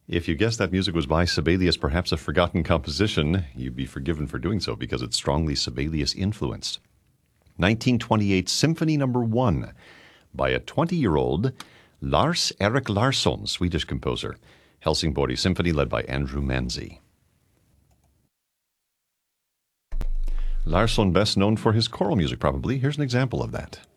If you guessed that music was by Sibelius, perhaps a forgotten composition, you'd be forgiven for doing so because it's strongly Sibelius influenced. 1928 Symphony No. 1 by a 20-year-old Lars-Erik Larsson, Swedish composer. Helsingborg Symphony led by Andrew Manzi. Larsson best known for his choral music, probably. Here's an example of that.